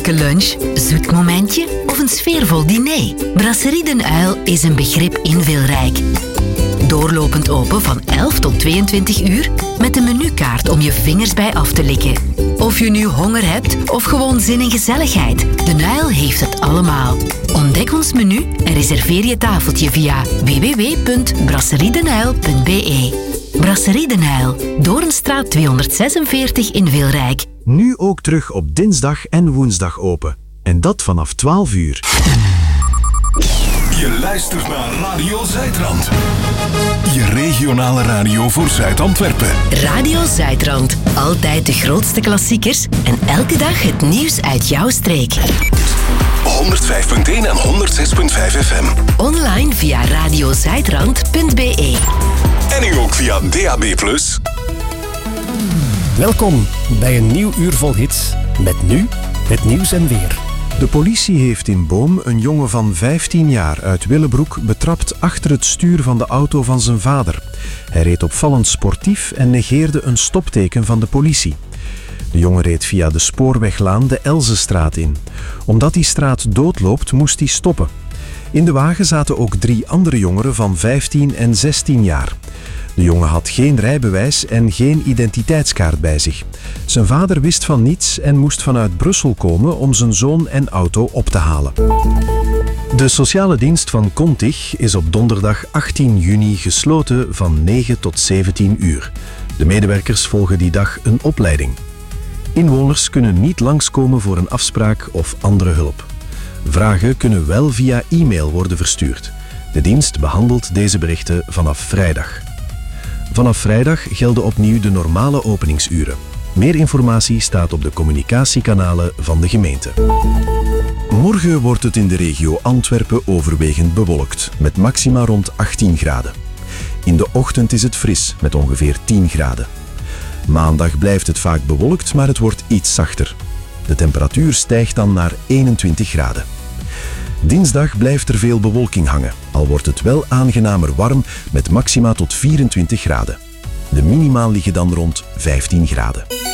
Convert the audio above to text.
vrolijke lunch, zoet momentje of een sfeervol diner? Brasserie Den Uil is een begrip in Wilrijk. Doorlopend open van 11 tot 22 uur met een menukaart om je vingers bij af te likken. Of je nu honger hebt of gewoon zin in gezelligheid, Den Uil heeft het allemaal. Ontdek ons menu en reserveer je tafeltje via www.brasseriedenuil.be. Brasserie Den Uil, Doornstraat 246 in Wilrijk. Nu ook terug op dinsdag en woensdag open. En dat vanaf 12 uur. Je luistert naar Radio Zuidrand. Je regionale radio voor Zuid-Antwerpen. Radio Zuidrand. Altijd de grootste klassiekers en elke dag het nieuws uit jouw streek. 105.1 en 106.5 FM. Online via radiozuidrand.be. En nu ook via DAB+. Welkom bij een nieuw uur vol hits. Met nu het nieuws en weer. De politie heeft in Boom een jongen van 15 jaar uit Willebroek betrapt achter het stuur van de auto van zijn vader. Hij reed opvallend sportief en negeerde een stopteken van de politie. De jongen reed via de spoorweglaan de Elzenstraat in. Omdat die straat doodloopt, moest hij stoppen. In de wagen zaten ook 3 andere jongeren van 15 en 16 jaar. De jongen had geen rijbewijs en geen identiteitskaart bij zich. Zijn vader wist van niets en moest vanuit Brussel komen om zijn zoon en auto op te halen. De sociale dienst van Contig is op donderdag 18 juni gesloten van 9 tot 17 uur. De medewerkers volgen die dag een opleiding. Inwoners kunnen niet langskomen voor een afspraak of andere hulp. Vragen kunnen wel via e-mail worden verstuurd. De dienst behandelt deze berichten vanaf vrijdag. Vanaf vrijdag gelden opnieuw de normale openingsuren. Meer informatie staat op de communicatiekanalen van de gemeente. Morgen wordt het in de regio Antwerpen overwegend bewolkt, met maxima rond 18 graden. In de ochtend is het fris, met ongeveer 10 graden. Maandag blijft het vaak bewolkt, maar het wordt iets zachter. De temperatuur stijgt dan naar 21 graden. Dinsdag blijft er veel bewolking hangen, al wordt het wel aangenamer warm met maxima tot 24 graden. De minima liggen dan rond 15 graden.